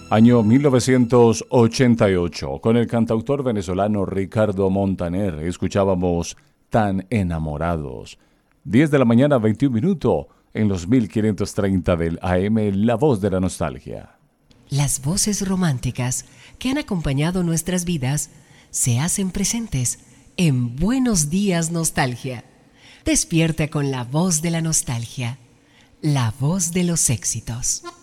Año 1988, con el cantautor venezolano Ricardo Montaner, escuchábamos Tan Enamorados. 10 de la mañana, 21 minutos, en los 1530 del AM, La Voz de la Nostalgia. Las voces románticas que han acompañado nuestras vidas se hacen presentes en Buenos Días Nostalgia. Despierta con la voz de la nostalgia, la voz de los éxitos.